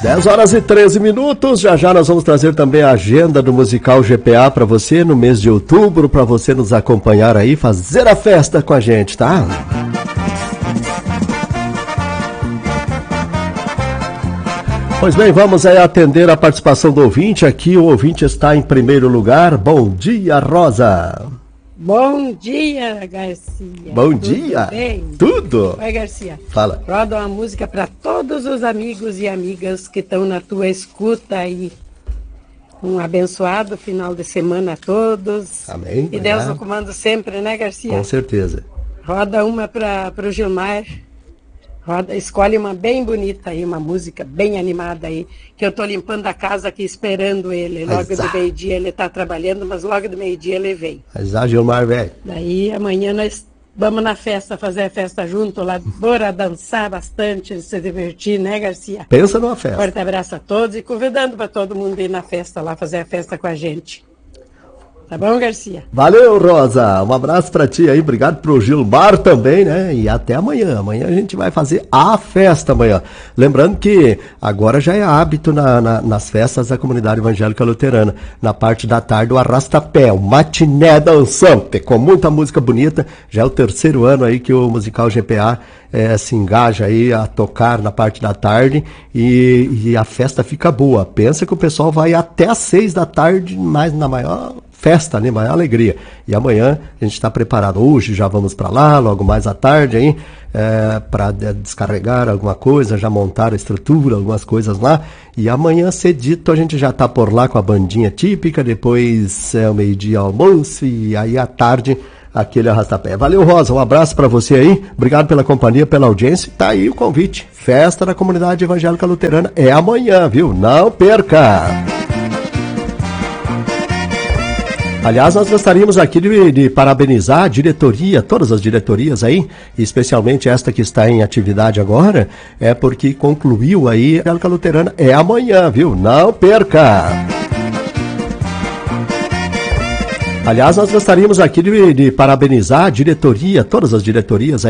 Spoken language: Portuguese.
10h13, já já nós vamos trazer também a agenda do Musical GPA para você no mês de outubro, para você nos acompanhar aí, fazer a festa com a gente, tá? Pois bem, vamos aí atender a participação do ouvinte aqui, o ouvinte está em primeiro lugar. Bom dia, Rosa. Bom dia, Garcia. Bom dia. Bem? Tudo? Oi, Garcia. Fala. Roda uma música para todos os amigos e amigas que estão na tua escuta aí. Um abençoado final de semana a todos. Amém. E Deus no comando sempre, né, Garcia? Com certeza. Roda uma para o Gilmar. Roda, escolhe uma bem bonita aí, uma música bem animada aí, que eu tô limpando a casa aqui esperando ele. Logo do meio-dia ele tá trabalhando, mas logo do meio-dia ele vem. Mas Gilmar, velho. Daí amanhã nós vamos na festa, fazer a festa junto lá, bora dançar bastante, se divertir, né, Garcia? Pensa numa festa. Forte abraço a todos e convidando para todo mundo ir na festa lá, fazer a festa com a gente. Tá bom, Garcia? Valeu, Rosa. Um abraço pra ti aí. Obrigado pro Gilmar também, né? E até amanhã. Amanhã a gente vai fazer a festa amanhã. Lembrando que agora já é hábito nas festas da comunidade evangélica luterana. Na parte da tarde, o arrasta-pé, o matiné dançante, com muita música bonita. Já é o terceiro ano aí que o Musical GPA se engaja aí a tocar na parte da tarde e a festa fica boa. Pensa que o pessoal vai até às 6 da tarde, mas na maior festa, né? Maior alegria. E amanhã a gente está preparado. Hoje já vamos para lá, logo mais à tarde, hein? Para descarregar alguma coisa, já montar a estrutura, algumas coisas lá. E amanhã cedito a gente já está por lá com a bandinha típica, depois o meio-dia almoço e aí à tarde aquele arrastapé. Valeu, Rosa, um abraço para você aí, obrigado pela companhia, pela audiência, tá aí o convite, festa da comunidade evangélica luterana é amanhã, viu? Não perca! Aliás, nós gostaríamos aqui de parabenizar a diretoria, todas as diretorias aí, especialmente esta que está em atividade agora, porque concluiu aí a Evangélica Luterana é amanhã, viu? Não perca! Aliás, nós gostaríamos aqui de parabenizar a diretoria, todas as diretorias aí,